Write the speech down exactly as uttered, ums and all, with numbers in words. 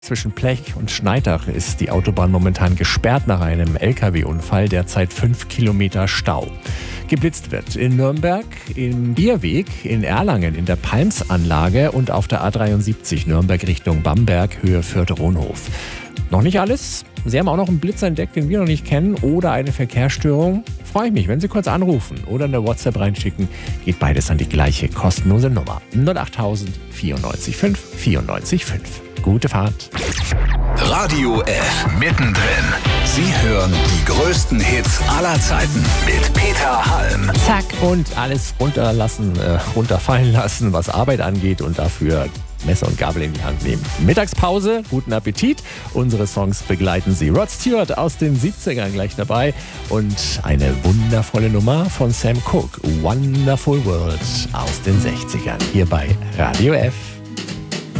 Zwischen Plech und Schneidach ist die Autobahn momentan gesperrt nach einem L K W-Unfall, derzeit fünf Kilometer Stau. Geblitzt wird in Nürnberg, im Bierweg, in Erlangen, in der Palmsanlage und auf der A dreiundsiebzig Nürnberg Richtung Bamberg, Höhe Fürth-Rohnhof. Noch nicht alles. Sie haben auch noch einen Blitzer entdeckt, den wir noch nicht kennen, oder eine Verkehrsstörung. Freue ich mich, wenn Sie kurz anrufen oder eine WhatsApp reinschicken. Geht beides an die gleiche kostenlose Nummer. null acht tausend vierundneunzig fünf vierundneunzig fünf. Gute Fahrt. Radio F. Mittendrin. Sie hören die größten Hits aller Zeiten mit Peter Halm. Zack. Und alles runterlassen, äh, runterfallen lassen, was Arbeit angeht, und dafür Messer und Gabel in die Hand nehmen. Mittagspause, guten Appetit. Unsere Songs begleiten Sie. Rod Stewart aus den siebzigern gleich dabei und eine wundervolle Nummer von Sam Cooke, Wonderful World aus den sechzigern. Hier bei Radio F.